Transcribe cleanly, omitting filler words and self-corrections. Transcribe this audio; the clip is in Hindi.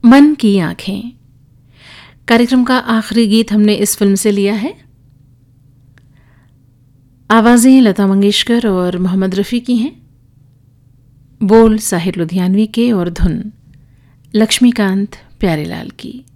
मन की आंखें। कार्यक्रम का आखिरी गीत हमने इस फिल्म से लिया है। आवाज़ें लता मंगेशकर और मोहम्मद रफ़ी की हैं, बोल साहिर लुधियानवी के और धुन लक्ष्मीकांत प्यारेलाल की।